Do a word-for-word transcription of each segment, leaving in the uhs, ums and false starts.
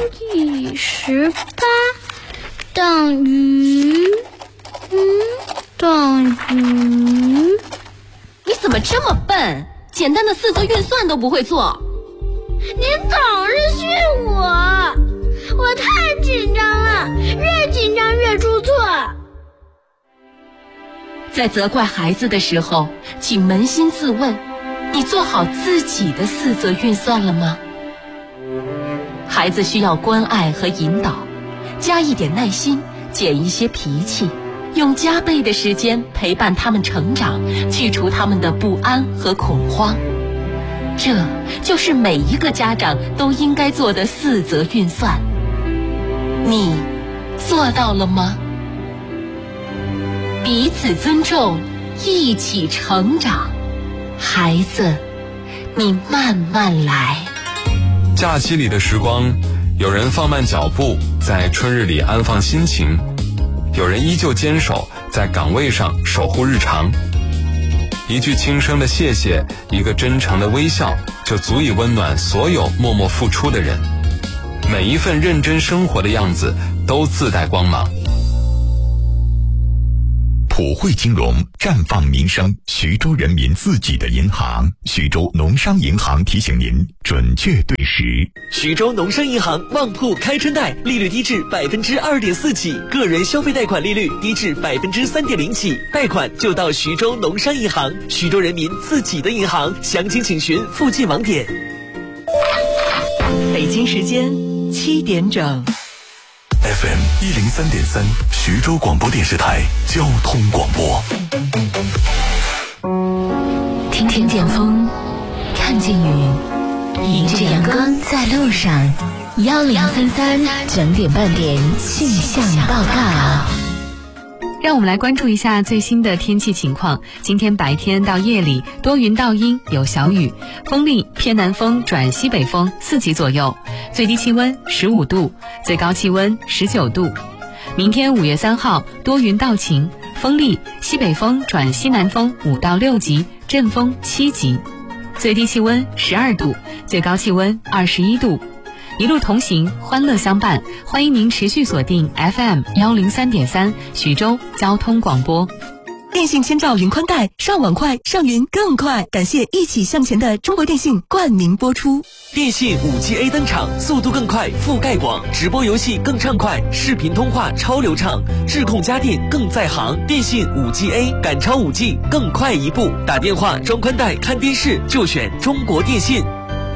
以十八等于嗯等于。 你怎么这么笨？简单的四则运算都不会做。 您总是训我，我太紧张了，越紧张越出错。 在责怪孩子的时候，请扪心自问，你做好自己的四则运算了吗？孩子需要关爱和引导，加一点耐心，减一些脾气，用加倍的时间陪伴他们成长，去除他们的不安和恐慌。这就是每一个家长都应该做的四则运算。你做到了吗？彼此尊重，一起成长。孩子，你慢慢来。 假期里的时光，有人放慢脚步，在春日里安放心情，有人依旧坚守在岗位上守护日常。一句轻声的谢谢，一个真诚的微笑，就足以温暖所有默默付出的人。每一份认真生活的样子都自带光芒。 普惠金融，绽放民生，徐州人民自己的银行。徐州农商银行提醒您准确对时。 徐州农商银行旺铺开春贷，利率低至百分之二点四起，个人消费贷款利率低至百分之三点零起，贷款就到徐州农商银行，徐州人民自己的银行。详情请询附近网点。 北京时间七点整。 F M 一零三点三，徐州广播电视台交通广播。 听听见风，看见雨，迎着阳光在路上。幺零三三整点半点气象报告。 让我们来关注一下最新的天气情况。今天白天到夜里多云到阴，有小雨，风力偏南风转西北风四级左右，最低气温十五度，最高气温十九度。明天五月三号多云到晴，风力西北风转西南风五到六级，阵风七级，最低气温十二度，最高气温二十一度。一路同行，欢乐相伴，欢迎您持续锁定 F M 幺零三点三徐州交通广播。 电信千兆云宽带，上网快，上云更快。感谢一起向前的中国电信冠名播出。 电信 五 G A 登场，速度更快，覆盖广，直播游戏更畅快，视频通话超流畅，智控家电更在行。电信 五 G A 赶超 五 G， 更快一步。打电话、装宽带、看电视就选中国电信。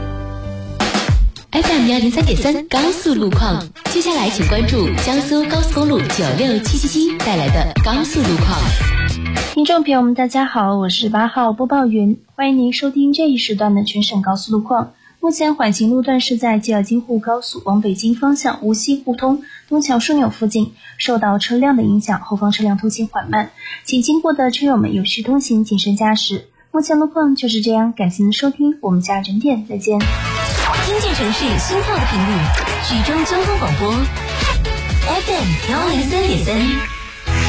F M 幺零三点三高速路况，接下来请关注江苏高速公路九六七七七带来的高速路况。 听众朋友们，大家好，我是八号播报员，欢迎您收听这一时段的全省高速路况。目前缓行路段是在吉尔津沪高速往北京方向无锡互通东桥枢纽附近，受到车辆的影响，后方车辆通行缓慢，请经过的车友们有序通行，谨慎驾驶。目前路况就是这样，感谢您的收听，我们下整点再见。 听见城市心跳的频率，徐州交通广播 F M 幺零三点三。